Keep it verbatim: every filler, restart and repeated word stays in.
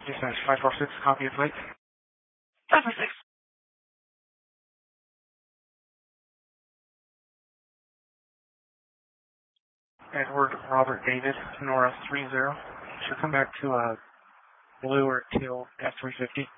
Dispatch five four six, copy of flight. five four six. Edward Robert David, Nora three zero. Should come back to a blue or teal F three fifty.